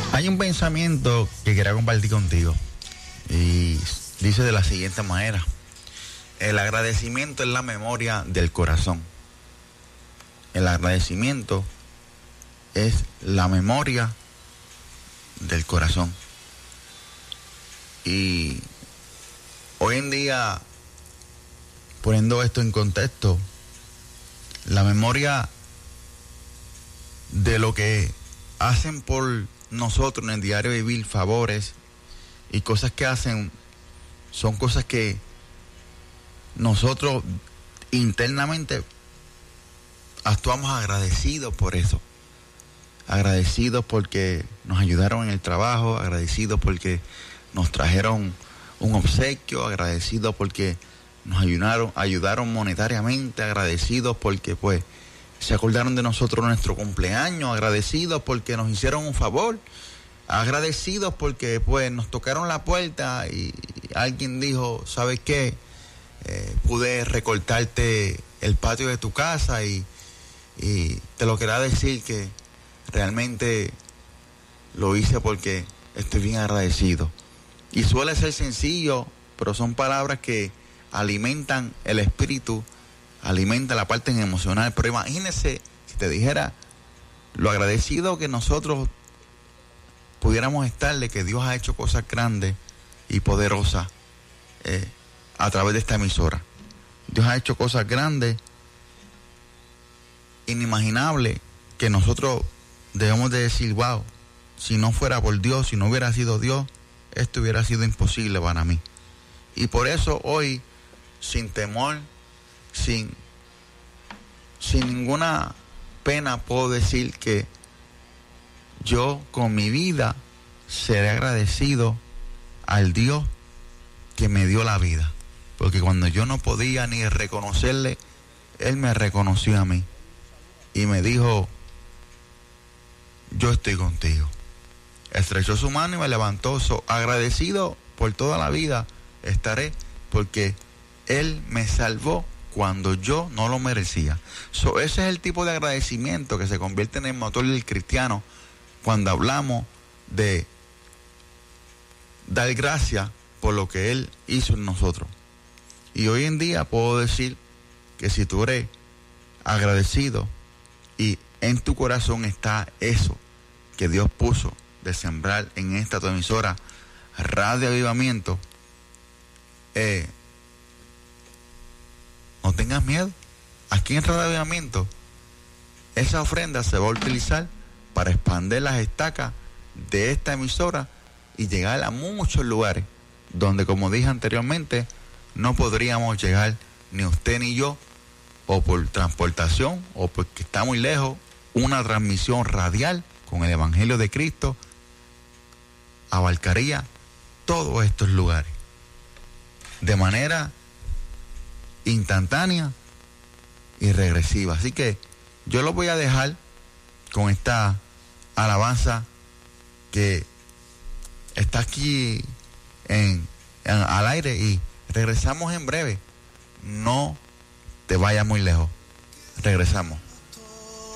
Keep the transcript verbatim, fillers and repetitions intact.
Hay un pensamiento que quería compartir contigo y dice de la siguiente manera: el agradecimiento es la memoria del corazón. El agradecimiento es la memoria del corazón. Y hoy en día, poniendo esto en contexto, la memoria de lo que hacen por nosotros en el diario vivir, favores y cosas que hacen, son cosas que nosotros internamente actuamos agradecidos por eso. Agradecidos porque nos ayudaron en el trabajo, agradecidos porque nos trajeron un obsequio, agradecidos porque nos ayudaron, ayudaron monetariamente, agradecidos porque pues se acordaron de nosotros en nuestro cumpleaños, agradecidos porque nos hicieron un favor, agradecidos porque pues nos tocaron la puerta y alguien dijo, ¿sabes qué? Eh, pude recortarte el patio de tu casa y, y te lo quería decir que realmente lo hice porque estoy bien agradecido. Y suele ser sencillo, pero son palabras que alimentan el espíritu, alimentan la parte emocional. Pero imagínese si te dijera lo agradecido que nosotros pudiéramos estar de que Dios ha hecho cosas grandes y poderosas eh, a través de esta emisora. Dios ha hecho cosas grandes, inimaginables, que nosotros debemos de decir, wow, si no fuera por Dios, si no hubiera sido Dios, esto hubiera sido imposible para mí. Y por eso hoy, sin temor, sin, sin ninguna pena, puedo decir que yo con mi vida seré agradecido al Dios que me dio la vida. Porque cuando yo no podía ni reconocerle, Él me reconoció a mí y me dijo, yo estoy contigo. Estrechó su mano y me levantó. So, agradecido por toda la vida estaré, porque Él me salvó cuando yo no lo merecía. So, ese es el tipo de agradecimiento que se convierte en el motor del cristiano cuando hablamos de dar gracias por lo que Él hizo en nosotros. Y hoy en día puedo decir que si tú eres agradecido y en tu corazón está eso que Dios puso de sembrar en esta tu emisora Radio Avivamiento, eh, no tengas miedo. Aquí en Radio Avivamiento esa ofrenda se va a utilizar para expandir las estacas de esta emisora y llegar a muchos lugares donde, como dije anteriormente, no podríamos llegar ni usted ni yo, o por transportación o porque está muy lejos. Una transmisión radial con el Evangelio de Cristo abarcaría todos estos lugares de manera instantánea y regresiva. Así que yo lo voy a dejar con esta alabanza que está aquí en, en, al aire, y regresamos en breve. No te vayas muy lejos. Regresamos.